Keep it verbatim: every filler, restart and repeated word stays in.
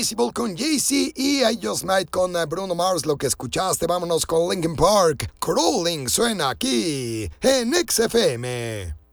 Invisible con Jay-Z y I Just Might con eh, Bruno Mars. Lo que escuchaste, vámonos con Linkin Park. Crawling suena aquí en X F M.